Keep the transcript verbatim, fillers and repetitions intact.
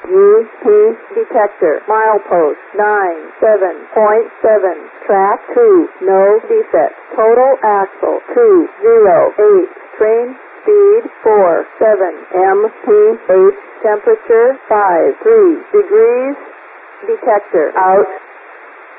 U P detector. Milepost nine seven point seven. Track two. No defects. Total axle two zero eight. Train speed four seven. M P H temperature five three degrees. Detector out.